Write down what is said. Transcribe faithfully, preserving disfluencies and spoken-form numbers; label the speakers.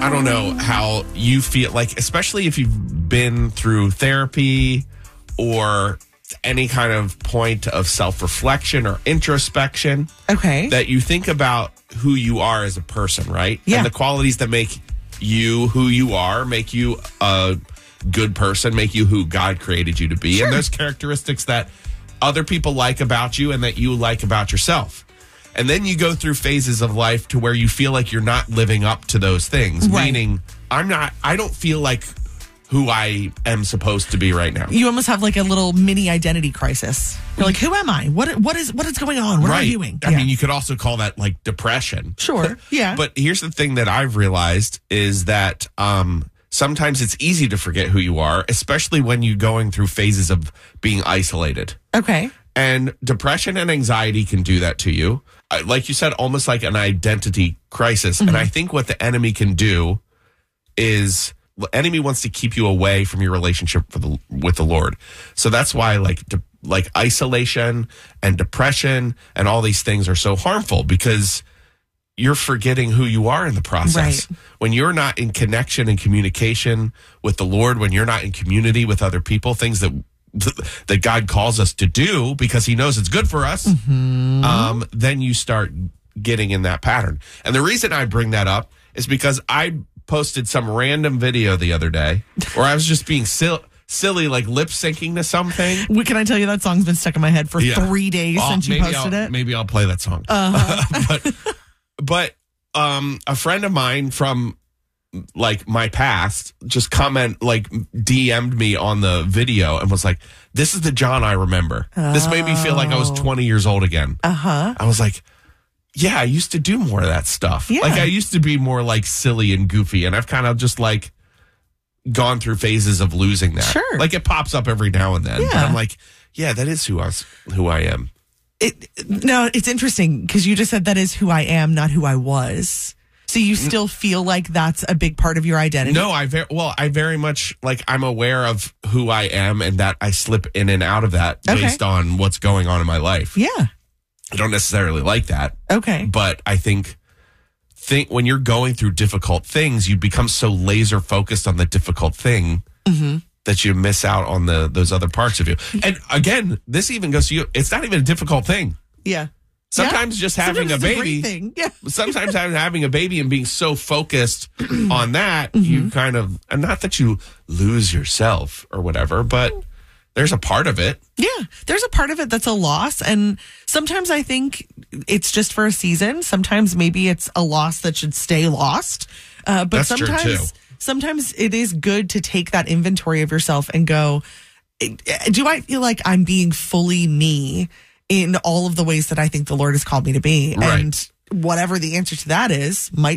Speaker 1: I don't know how you feel, like, especially if you've been through therapy or any kind of point of self-reflection or introspection.
Speaker 2: Okay.
Speaker 1: That you think about who you are as a person, right?
Speaker 2: Yeah.
Speaker 1: And the qualities that make you who you are, make you a good person, make you who God created you to be.
Speaker 2: Sure.
Speaker 1: And there's characteristics that other people like about you and that you like about yourself. And then you go through phases of life to where you feel like you're not living up to those things.
Speaker 2: Right.
Speaker 1: Meaning, I'm not, I don't feel like who I am supposed to be right now.
Speaker 2: You almost have like a little mini identity crisis. You're like, who am I? What what is what is going on? What
Speaker 1: right.
Speaker 2: am I doing?
Speaker 1: I
Speaker 2: yeah.
Speaker 1: mean, you could also call that like depression.
Speaker 2: Sure. Yeah.
Speaker 1: But here's the thing that I've realized is that um, sometimes it's easy to forget who you are, especially when you're going through phases of being isolated.
Speaker 2: Okay.
Speaker 1: And depression and anxiety can do that to you. Uh, Like you said, almost like an identity crisis. Mm-hmm. And I think what the enemy can do is the enemy wants to keep you away from your relationship with the, with the Lord. So that's why like de- like isolation and depression and all these things are so harmful, because you're forgetting who you are in the process.
Speaker 2: Right.
Speaker 1: When you're not in connection and communication with the Lord, when you're not in community with other people, things that that God calls us to do because he knows it's good for us, mm-hmm. um, then you start getting in that pattern. And the reason I bring that up is because I posted some random video the other day where I was just being sil- silly, like lip syncing to something.
Speaker 2: Well, can I tell you that song's been stuck in my head for
Speaker 1: Yeah.
Speaker 2: three days
Speaker 1: Oh,
Speaker 2: since you
Speaker 1: maybe
Speaker 2: posted
Speaker 1: I'll,
Speaker 2: it?
Speaker 1: Maybe I'll play that song.
Speaker 2: Uh-huh.
Speaker 1: but but um, a friend of mine from like my past just comment like D M'd me on the video and was like, this is the John I remember. Oh. This made me feel like I was twenty years old again.
Speaker 2: Uh-huh.
Speaker 1: I was like, yeah, I used to do more of that stuff.
Speaker 2: Yeah.
Speaker 1: Like I used to be more like silly and goofy, and I've kind of just like gone through phases of losing that.
Speaker 2: Sure.
Speaker 1: Like it pops up every now and then.
Speaker 2: Yeah.
Speaker 1: But I'm like, yeah, that is who I was, who I am.
Speaker 2: It, no, it's interesting because you just said that is who I am, not who I was. So you still feel like that's a big part of your identity?
Speaker 1: No, I very well, I very much like I'm aware of who I am and that I slip in and out of that
Speaker 2: Okay.
Speaker 1: based on what's going on in my life.
Speaker 2: Yeah.
Speaker 1: I don't necessarily like that.
Speaker 2: Okay.
Speaker 1: But I think think when you're going through difficult things, you become so laser focused on the difficult thing mm-hmm. that you miss out on the those other parts of you. And again, this even goes to you. It's not even a difficult thing.
Speaker 2: Yeah.
Speaker 1: Sometimes
Speaker 2: yeah.
Speaker 1: just having
Speaker 2: Sometimes
Speaker 1: a
Speaker 2: it's
Speaker 1: baby,
Speaker 2: a great thing. Yeah.
Speaker 1: sometimes having, having a baby and being so focused on that, mm-hmm. you kind of, and not that you lose yourself or whatever, but there's a part of it.
Speaker 2: Yeah, there's a part of it that's a loss. And sometimes I think it's just for a season. Sometimes maybe it's a loss that should stay lost. Uh, but
Speaker 1: That's true,
Speaker 2: sometimes,
Speaker 1: too.
Speaker 2: sometimes it is good to take that inventory of yourself and go, do I feel like I'm being fully me in all of the ways that I think the Lord has called me to be?
Speaker 1: Right.
Speaker 2: And whatever the answer to that is might